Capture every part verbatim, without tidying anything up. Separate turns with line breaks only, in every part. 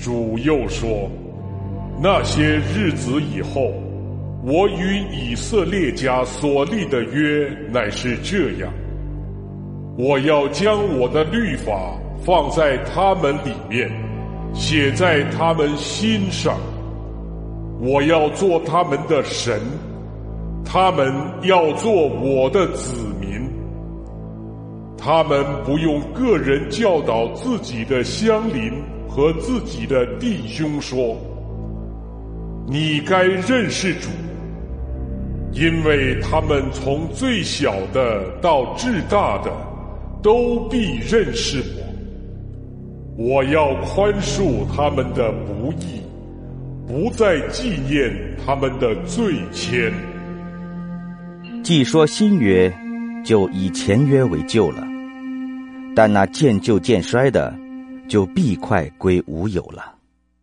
主又说，那些日子以后，我与以色列家所立的约乃是这样，我要将我的律法放在他们里面，写在他们心上，我要做他们的神，他们要做我的子民。他们不用个人教导自己的乡邻和自己的弟兄说，你该认识主，因为他们从最小的到至大的都必认识我。我要宽恕他们的不义，不再纪念他们的罪愆。
既说新约，就以前约为旧了，但那渐旧渐衰的，就必快归无有了。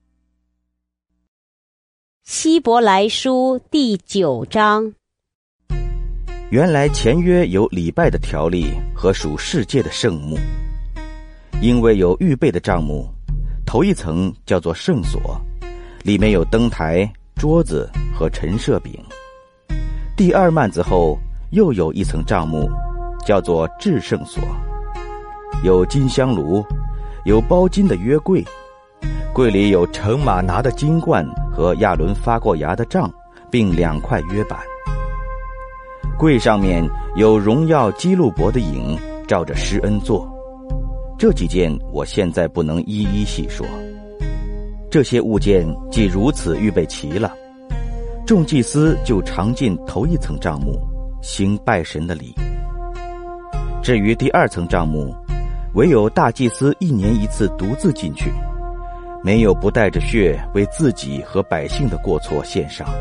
希伯来书第九章。
原来前约有礼拜的条例和属世界的圣幕，因为有预备的帐幕，头一层叫做圣所，里面有灯台、桌子和陈设饼。第二幔子后又有一层帐幕，叫做至圣所，有金香炉，有包金的约柜，柜里有盛玛拿的金罐和亚伦发过芽的杖，并两块约板。柜上面有荣耀基路伯的影，照着施恩座。这几件我现在不能一一细说。这些物件既如此预备齐了，众祭司就常进头一层帐幕，行拜神的礼。至于第二层帐幕，唯有大祭司一年一次独自进去，没有不带着血为自己和百姓的过错献上。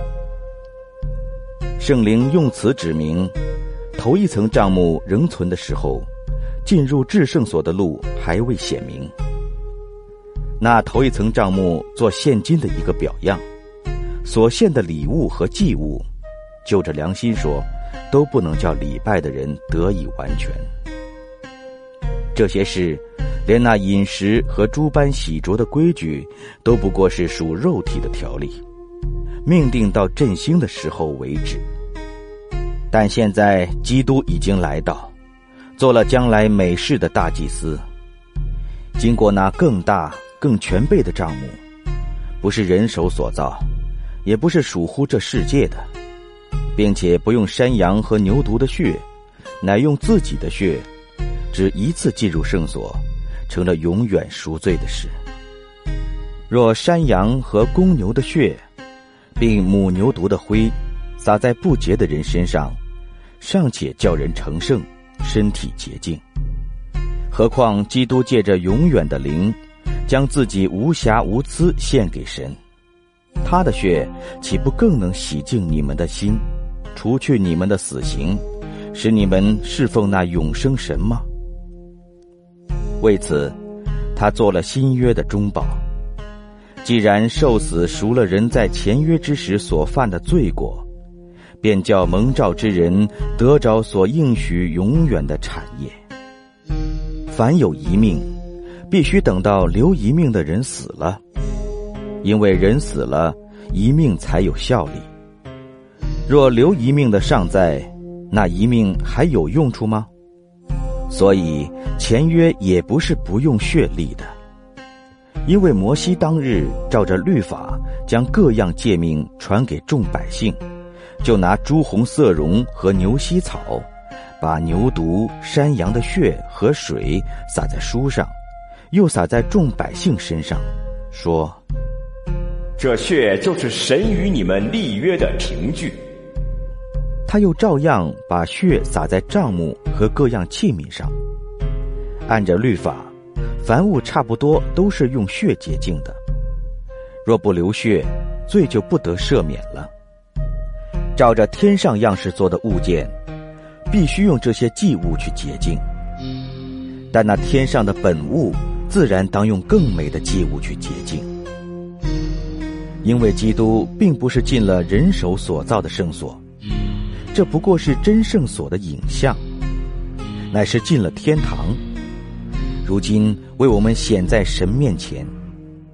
圣灵用此指明，头一层帐幕仍存的时候，进入至圣所的路还未显明。那头一层帐幕做现今的一个表样，所献的礼物和祭物，就着良心说，都不能叫礼拜的人得以完全。这些事，连那饮食和诸般洗濯的规矩，都不过是属肉体的条例，命定到振兴的时候为止。但现在基督已经来到，做了将来美事的大祭司，经过那更大更全备的帐幕，不是人手所造，也不是属乎这世界的，并且不用山羊和牛犊的血，乃用自己的血，只一次进入圣所，成了永远赎罪的事。若山羊和公牛的血，并母牛犊的灰，撒在不洁的人身上，尚且叫人成圣，身体洁净，何况基督借着永远的灵，将自己无瑕无疵献给神，他的血岂不更能洗净你们的心，除去你们的死刑，使你们侍奉那永生神吗？为此，他做了新约的中保，既然受死赎了人在前约之时所犯的罪过，便叫蒙召之人得着所应许永远的产业。凡有一命，必须等到留一命的人死了，因为人死了，一命才有效力。若留一命的尚在，那一命还有用处吗？所以前约也不是不用血立的，因为摩西当日照着律法将各样诫命传给众百姓，就拿朱红色绒和牛膝草，把牛犊、山羊的血和水洒在书上，又洒在众百姓身上，说：
这血就是神与你们立约的凭据。
他又照样把血洒在帐幕和各样器皿上。按着律法，凡物差不多都是用血洁净的，若不流血，罪就不得赦免了。照着天上样式做的物件，必须用这些祭物去洁净，但那天上的本物自然当用更美的祭物去洁净。因为基督并不是进了人手所造的圣所，这不过是真圣所的影像，乃是进了天堂，如今为我们显在神面前。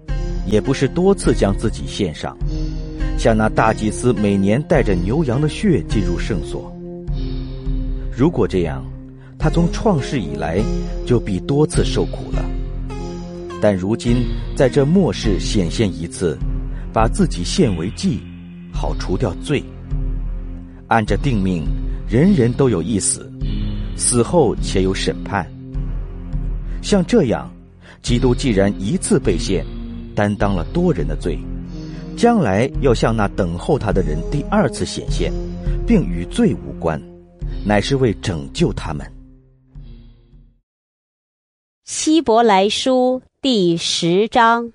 也不是多次将自己献上，像那大祭司每年带着牛羊的血进入圣所。如果这样，他从创世以来就必多次受苦了。但如今在这末世显现一次，把自己献为祭，好除掉罪。按着定命，人人都有一死，死后且有审判。像这样，基督既然一次被献，担当了多人的罪，将来要向那等候他的人第二次显现，并与罪无关，乃是为拯救他们。
希伯来书第十章。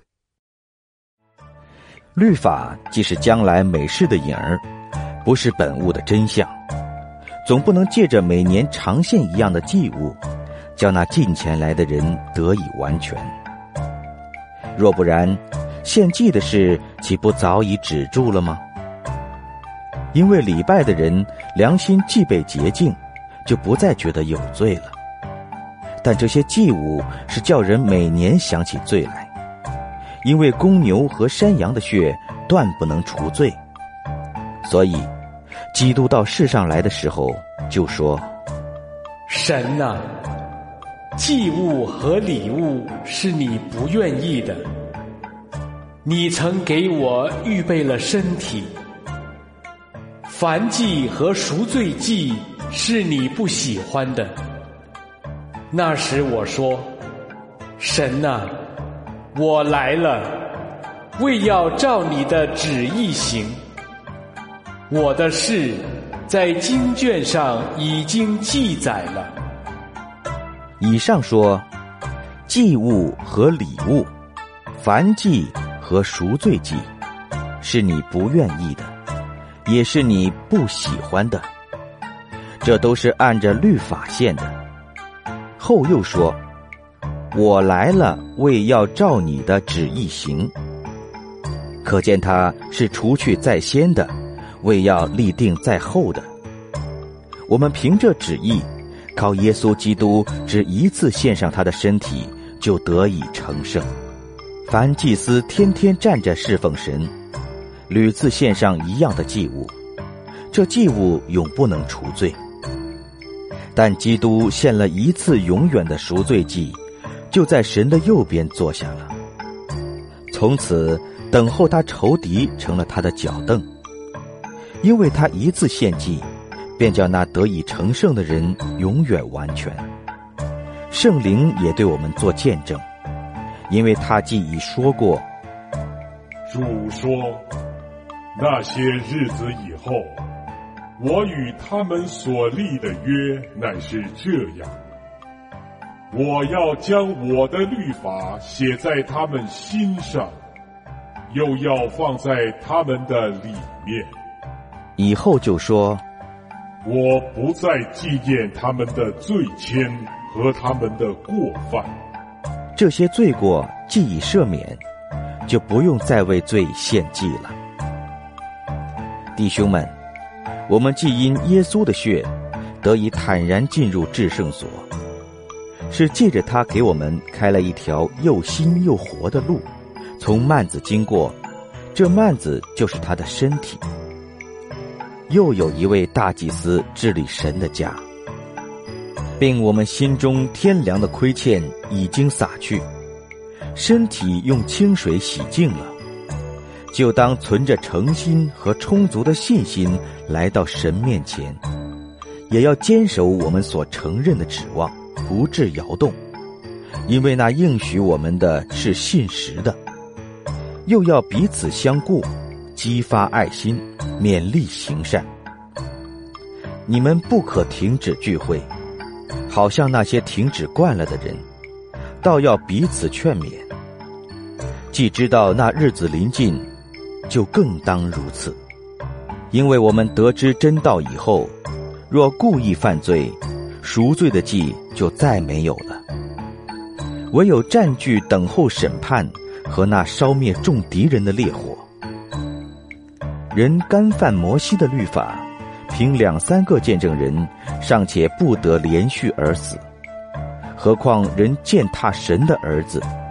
律法既是将来美事的影儿，不是本物的真相，总不能借着每年常献一样的祭物，叫那近前来的人得以完全。若不然，献祭的事岂不早已止住了吗？因为礼拜的人良心既被洁净，就不再觉得有罪了。但这些祭物是叫人每年想起罪来，因为公牛和山羊的血断不能除罪。所以基督到世上来的时候就说：
神啊，祭物和礼物是你不愿意的，你曾给我预备了身体。燔祭和赎罪祭是你不喜欢的。那时我说：神啊，我来了，为要照你的旨意行。我的事在经卷上已经记载了。
以上说，祭物和礼物，燔祭和赎罪祭，是你不愿意的，也是你不喜欢的，这都是按着律法献的。后又说：我来了，为要照你的旨意行。可见他是除去在先的，为要立定在后的。我们凭着旨意，靠耶稣基督只一次献上他的身体，就得以成圣。凡祭司天天站着侍奉神，屡次献上一样的祭物，这祭物永不能除罪。但基督献了一次永远的赎罪祭，就在神的右边坐下了。从此等候他仇敌成了他的脚凳，因为他一次献祭，便叫那得以成圣的人永远完全。圣灵也对我们做见证，因为他既已说过：
主说，那些日子以后，我与他们所立的约乃是这样，我要将我的律法写在他们心上，又要放在他们的里面。
以后就说：
我不再纪念他们的罪愆和他们的过犯。
这些罪过既已赦免，就不用再为罪献祭了。弟兄们，我们既因耶稣的血得以坦然进入至圣所，是借着他给我们开了一条又新又活的路，从幔子经过，这幔子就是他的身体。又有一位大祭司治理神的家，并我们心中天良的亏欠已经洒去，身体用清水洗净了，就当存着诚心和充足的信心来到神面前，也要坚守我们所承认的指望，不致摇动，因为那应许我们的是信实的。又要彼此相顾，激发爱心，勉励行善。你们不可停止聚会，好像那些停止惯了的人，倒要彼此劝勉。既知道那日子临近，就更当如此。因为我们得知真道以后，若故意犯罪，赎罪的祭就再没有了，唯有占据等候审判和那烧灭众敌人的烈火。人干犯摩西的律法，凭两三个见证人尚且不得连续而死，何况人践踏神的儿子，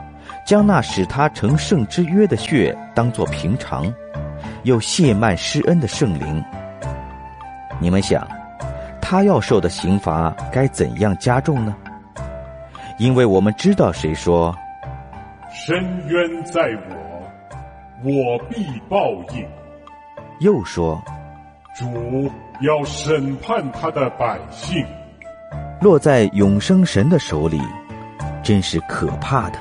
将那使他成圣之约的血当作平常，又亵慢施恩的圣灵。你们想，他要受的刑罚该怎样加重呢？因为我们知道谁说，
深渊在我，我必报应。
又说，
主要审判他的百姓。
落在永生神的手里，真是可怕的。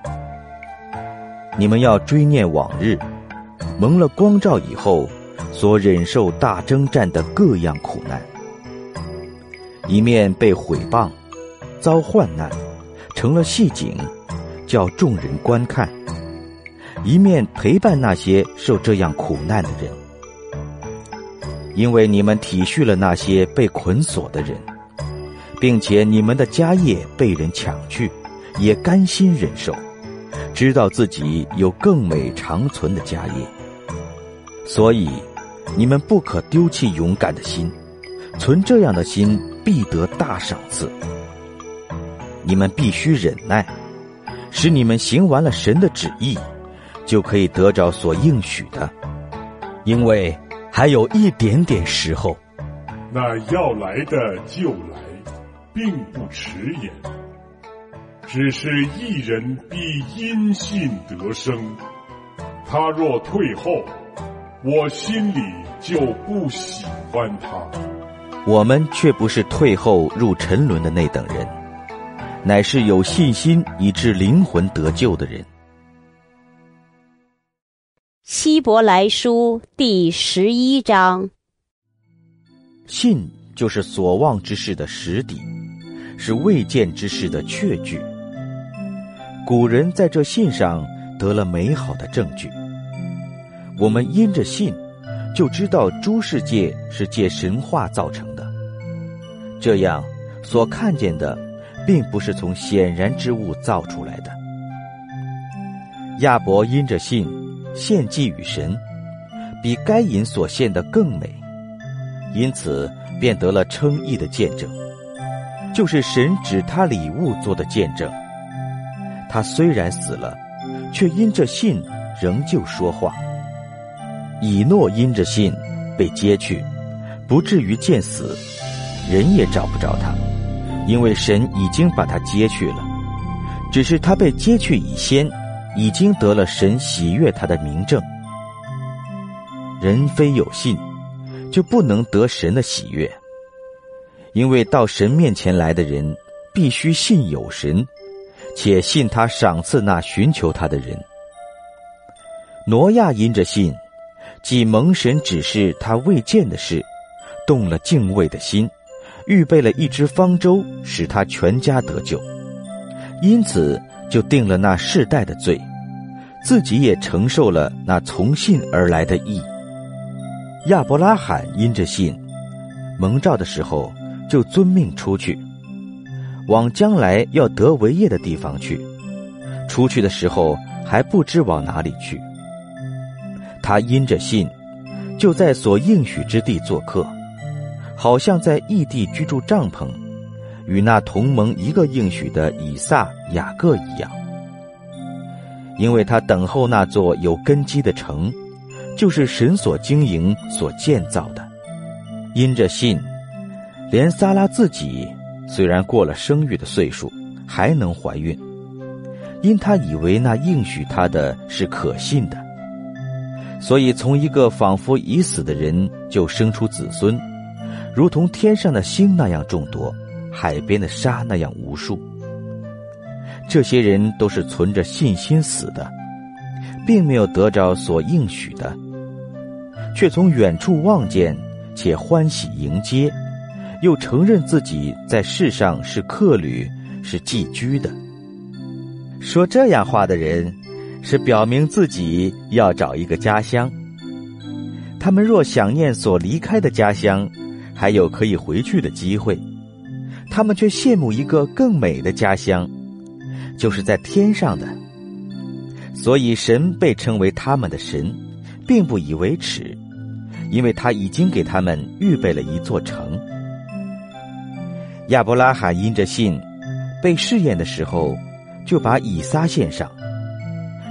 你们要追念往日，蒙了光照以后所忍受大征战的各样苦难，一面被毁谤，遭患难，成了戏景，叫众人观看；一面陪伴那些受这样苦难的人，因为你们体恤了那些被捆锁的人，并且你们的家业被人抢去，也甘心忍受，知道自己有更美长存的家业。所以你们不可丢弃勇敢的心，存这样的心必得大赏赐。你们必须忍耐，使你们行完了神的旨意，就可以得着所应许的，因为还有一点点时候。
那要来的就来，并不迟延，只是一人必因信得生。他若退后，我心里就不喜欢他。
我们却不是退后入沉沦的那等人，乃是有信心以致灵魂得救的人。
希伯来书第十一章。
信就是所望之事的实底，是未见之事的确据。古人在这信上得了美好的证据。我们因着信，就知道诸世界是借神话造成的。这样，所看见的，并不是从显然之物造出来的。亚伯因着信，献祭与神，比该隐所献的更美，因此便得了称义的见证，就是神指他礼物做的见证。他虽然死了，却因着信仍旧说话。以诺因着信被接去，不至于见死，人也找不着他，因为神已经把他接去了。只是他被接去以先，已经得了神喜悦他的明证。人非有信，就不能得神的喜悦，因为到神面前来的人，必须信有神，且信他赏赐那寻求他的人。挪亚因着信，既蒙神指示他未见的事，动了敬畏的心，预备了一只方舟，使他全家得救，因此就定了那世代的罪，自己也承受了那从信而来的义。亚伯拉罕因着信，蒙召的时候就遵命出去，往将来要得为业的地方去，出去的时候还不知往哪里去。他因着信，就在所应许之地做客，好像在异地居住帐篷，与那同蒙一个应许的以撒、雅各一样。因为他等候那座有根基的城，就是神所经营、所建造的。因着信，连撒拉自己虽然过了生育的岁数，还能怀孕，因他以为那应许他的是可信的，所以从一个仿佛已死的人就生出子孙，如同天上的星那样众多，海边的沙那样无数。这些人都是存着信心死的，并没有得着所应许的，却从远处望见，且欢喜迎接，又承认自己在世上是客旅，是寄居的。说这样话的人，是表明自己要找一个家乡。他们若想念所离开的家乡，还有可以回去的机会，他们却羡慕一个更美的家乡，就是在天上的。所以神被称为他们的神，并不以为耻，因为他已经给他们预备了一座城。亚伯拉罕因着信，被试验的时候，就把以撒献上，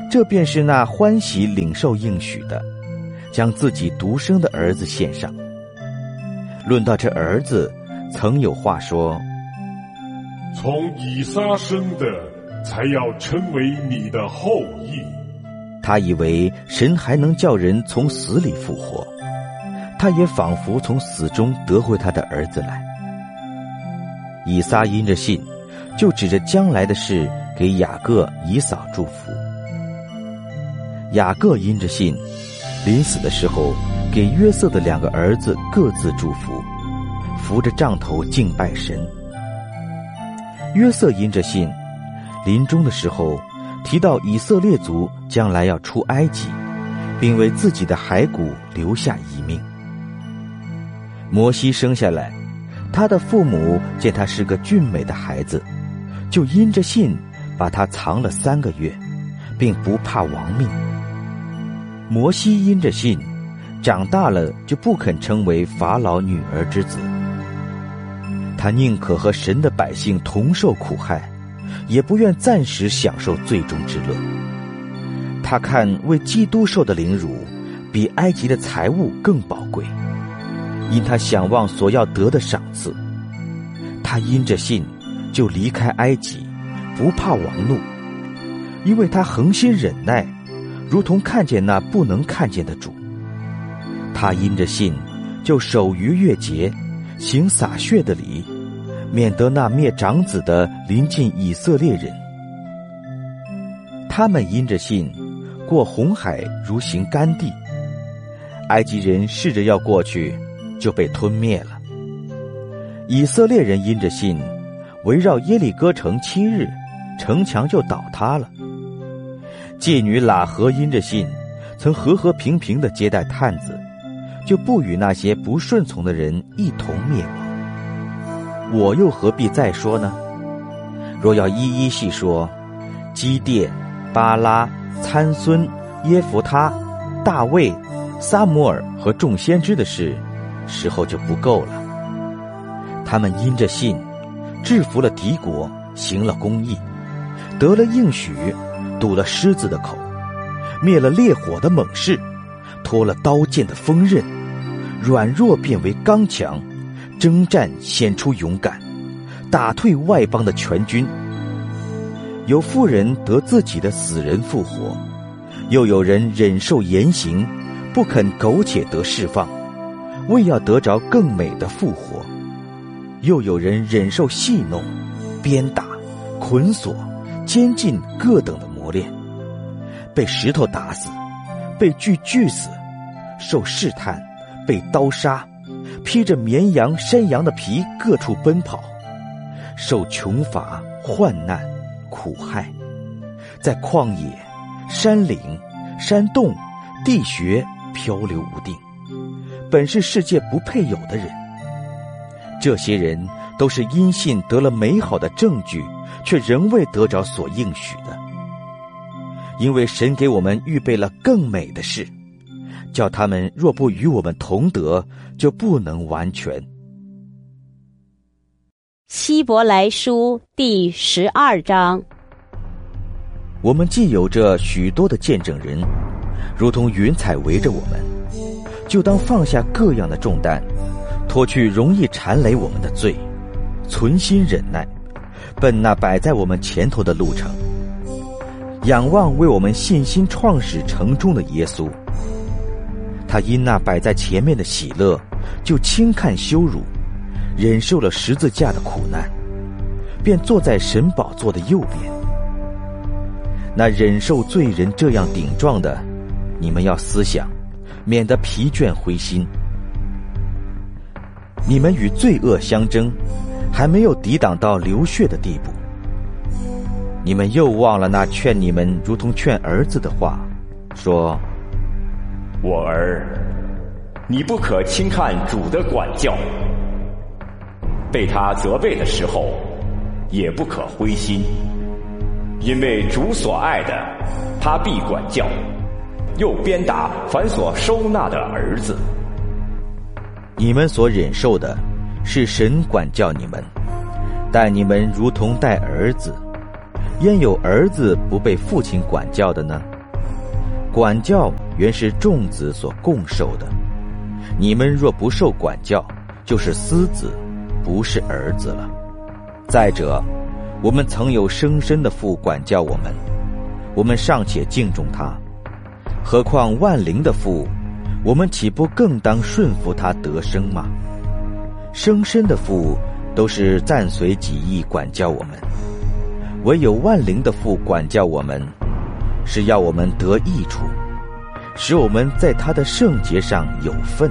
这便是那欢喜领受应许的，将自己独生的儿子献上。论到这儿子，曾有话说：
从以撒生的，才要成为你的后裔。
他以为神还能叫人从死里复活，他也仿佛从死中得回他的儿子来。以撒因着信，就指着将来的事给雅各、以扫祝福。雅各因着信，临死的时候给约瑟的两个儿子各自祝福，扶着杖头敬拜神。约瑟因着信，临终的时候提到以色列族将来要出埃及，并为自己的骸骨留下遗命。摩西生下来，他的父母见他是个俊美的孩子，就因着信把他藏了三个月，并不怕亡命。摩西因着信，长大了就不肯称为法老女儿之子，他宁可和神的百姓同受苦害，也不愿暂时享受最终之乐。他看为基督受的凌辱，比埃及的财物更宝贵，因他想望所要得的赏赐。他因着信就离开埃及，不怕王怒，因为他恒心忍耐，如同看见那不能看见的主。他因着信就守逾越节，行洒血的礼，免得那灭长子的临近以色列人。他们因着信过红海，如行干地，埃及人试着要过去，就被吞灭了。以色列人因着信围绕耶利哥城七日，城墙就倒塌了。妓女喇合因着信曾和和平平地接待探子，就不与那些不顺从的人一同灭亡。我又何必再说呢？若要一一细说，基甸、巴拉、参孙、耶弗他、大卫、撒母耳和众先知的事，时候就不够了。他们因着信制服了敌国，行了公义，得了应许，堵了狮子的口，灭了烈火的猛士，脱了刀剑的锋刃，软弱变为刚强，征战显出勇敢，打退外邦的全军。有妇人得自己的死人复活，又有人忍受严刑，不肯苟且得释放，为要得着更美的复活。又有人忍受戏弄、鞭打、捆锁、监禁各等的磨练，被石头打死，被锯锯死，受试探，被刀杀，披着绵羊、山羊的皮各处奔跑，受穷乏、患难、苦害，在旷野、山岭、山洞、地穴漂流无定，本是世界不配有的人。这些人都是因信得了美好的证据，却仍未得着所应许的。因为神给我们预备了更美的事，叫他们若不与我们同得，就不能完全。
希伯来书第十二章。
我们既有着许多的见证人，如同云彩围着我们，就当放下各样的重担，脱去容易缠累我们的罪，存心忍耐，奔那摆在我们前头的路程，仰望为我们信心创始成终的耶稣。他因那摆在前面的喜乐，就轻看羞辱，忍受了十字架的苦难，便坐在神宝座的右边。那忍受罪人这样顶撞的，你们要思想，免得疲倦灰心。你们与罪恶相争，还没有抵挡到流血的地步。你们又忘了那劝你们如同劝儿子的话，说：
我儿，你不可轻看主的管教，被他责备的时候，也不可灰心，因为主所爱的，他必管教，又鞭打凡所收纳的儿子。
你们所忍受的，是神管教你们，待你们如同待儿子。焉有儿子不被父亲管教的呢？ 管教原是众子所共受的，你们若不受管教，就是私子，不是儿子了。再者，我们曾有生身的父管教我们，我们尚且敬重他，何况万灵的父，我们岂不更当顺服他得生吗？生身的父都是暂随己意管教我们，唯有万灵的父管教我们，是要我们得益处，使我们在他的圣洁上有份。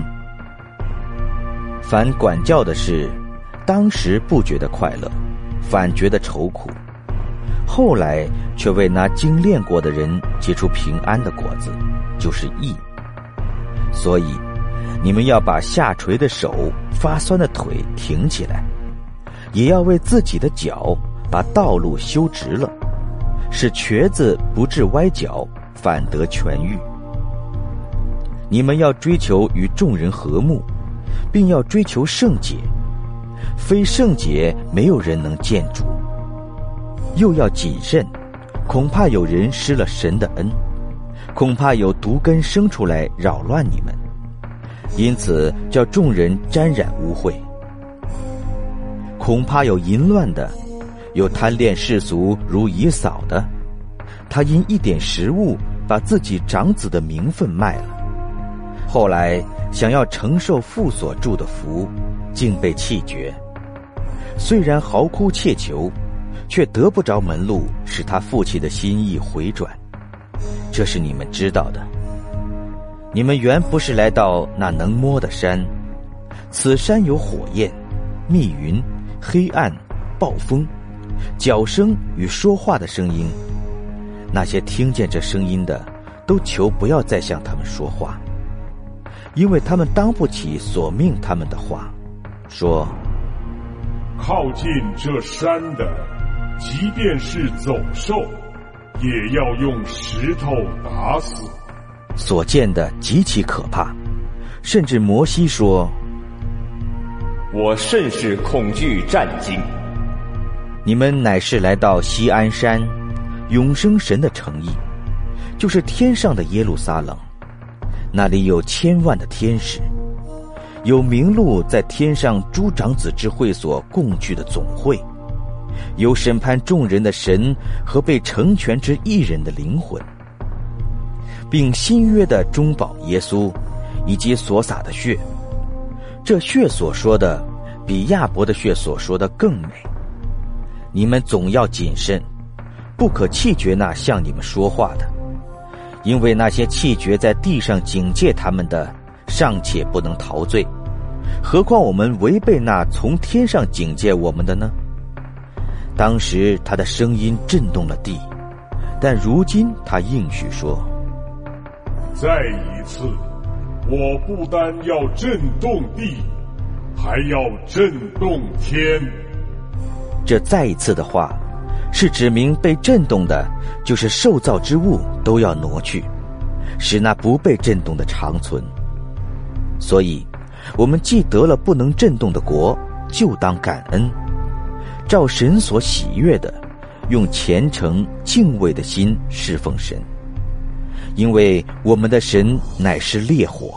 凡管教的事，当时不觉得快乐，反觉得愁苦，后来却为那精炼过的人结出平安的果子，就是义。所以你们要把下垂的手、发酸的腿挺起来，也要为自己的脚把道路修直了，使瘸子不致歪脚，反得痊愈。你们要追求与众人和睦，并要追求圣洁，非圣洁没有人能见主。又要谨慎，恐怕有人失了神的恩，恐怕有毒根生出来扰乱你们，因此叫众人沾染污秽。恐怕有淫乱的，有贪恋世俗如以扫的，他因一点食物把自己长子的名分卖了，后来想要承受父所祝的福，竟被弃绝。虽然嚎哭切求，却得不着门路，使他父亲的心意回转。这是你们知道的。你们原不是来到那能摸的山，此山有火焰、密云、黑暗、暴风、脚声与说话的声音。那些听见这声音的，都求不要再向他们说话，因为他们当不起所命他们的话，说：
靠近这山的，即便是走兽，也要用石头打死。
所见的极其可怕，甚至摩西说：
我甚是恐惧战惊。
你们乃是来到锡安山，永生神的城邑，就是天上的耶路撒冷，那里有千万的天使，有名录在天上诸长子之会所共聚的总会，有审判众人的神和被成全之一人的灵魂，并新约的中保耶稣，以及所洒的血。这血所说的，比亚伯的血所说的更美。你们总要谨慎，不可弃绝那向你们说话的，因为那些弃绝在地上警戒他们的，尚且不能逃罪，何况我们违背那从天上警戒我们的呢？当时他的声音震动了地，但如今他应许说：
再一次，我不单要震动地，还要震动天。
这再一次的话，是指明被震动的，就是受造之物都要挪去，使那不被震动的长存。所以我们既得了不能震动的国，就当感恩，照神所喜悦的，用虔诚敬畏的心侍奉神，因为我们的神乃是烈火。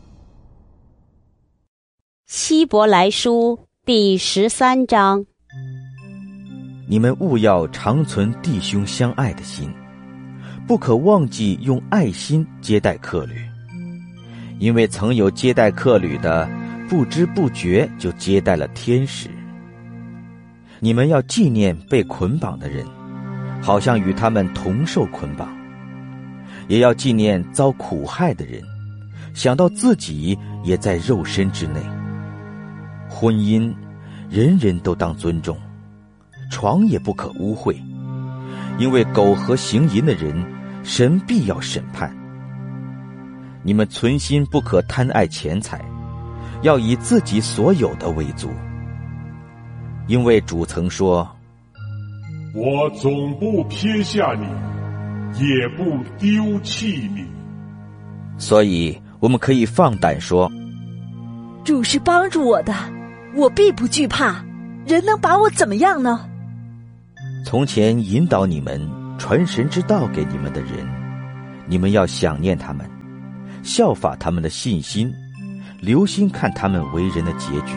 希伯来书第十三章。
你们务要常存弟兄相爱的心，不可忘记用爱心接待客旅，因为曾有接待客旅的，不知不觉就接待了天使。你们要纪念被捆绑的人，好像与他们同受捆绑，也要纪念遭苦害的人，想到自己也在肉身之内。婚姻人人都当尊重，床也不可污秽，因为苟合行淫的人，神必要审判。你们存心不可贪爱钱财，要以自己所有的为足，因为主曾说：
我总不撇下你，也不丢弃你。
所以我们可以放胆说：
主是帮助我的，我必不惧怕，人能把我怎么样呢？
从前引导你们传神之道给你们的人， 你们要想念他们，效法他们的信心，留心看他们为人的结局。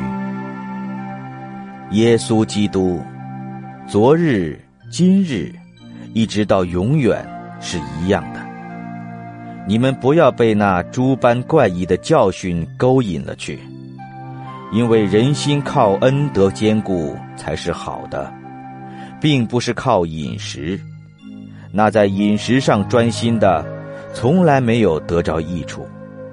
耶稣基督，昨日、今日，一直到永远是一样的。你们不要被那诸般怪异的教训勾引了去，因为人心靠恩得坚固才是好的，并不是靠饮食。那在饮食上专心的，从来没有得着益处。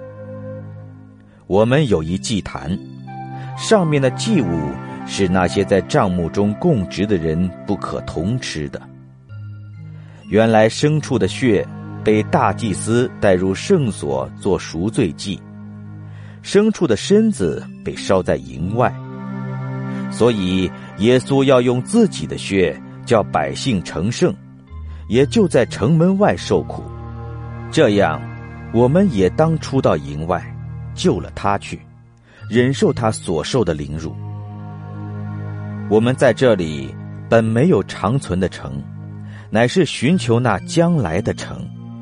我们有一祭坛，上面的祭物是那些在帐幕中供职的人不可同吃的。原来牲畜的血被大祭司带入圣所做赎罪祭，牲畜的身子被烧在营外，所以耶稣要用自己的血叫百姓成圣，也就在城门外受苦。这样我们也当出到营外，救了他去，忍受他所受的凌辱。我们在这里本没有长存的城，乃是寻求那将来的城。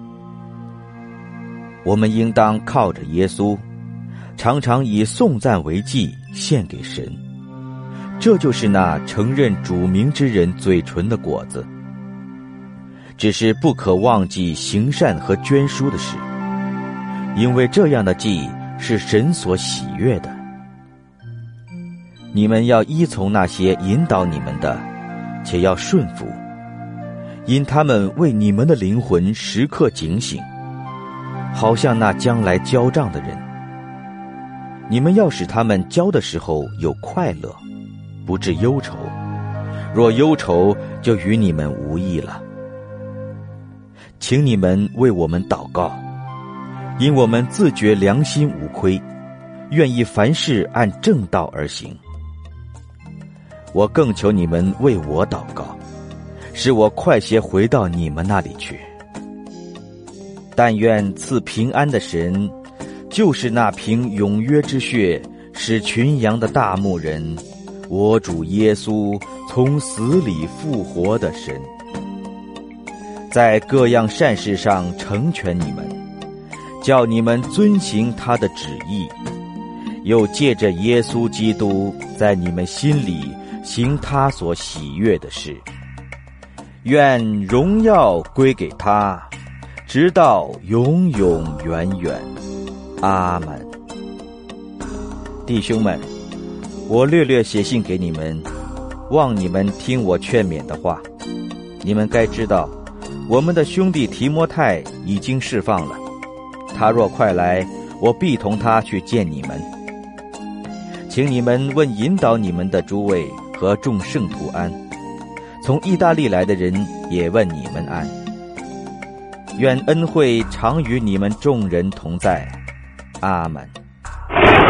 我们应当靠着耶稣，常常以颂赞为祭献给神，这就是那承认主名之人嘴唇的果子。只是不可忘记行善和捐书的事，因为这样的祭是神所喜悦的。你们要依从那些引导你们的，且要顺服，因他们为你们的灵魂时刻警醒，好像那将来交账的人。你们要使他们交的时候有快乐，不致忧愁，若忧愁，就与你们无益了。请你们为我们祷告，因我们自觉良心无亏，愿意凡事按正道而行。我更求你们为我祷告，使我快些回到你们那里去。但愿赐平安的神，就是那凭永约之血使群羊的大牧人，我主耶稣从死里复活的神，在各样善事上成全你们，叫你们遵行他的旨意，又借着耶稣基督在你们心里行他所喜悦的事。愿荣耀归给他，直到永永远远。阿们。弟兄们，我略略写信给你们，望你们听我劝勉的话。你们该知道，我们的兄弟提摩太已经释放了，他若快来，我必同他去见你们。请你们问引导你们的诸位和众圣徒安，从意大利来的人也问你们安。愿恩惠常与你们众人同在。阿们。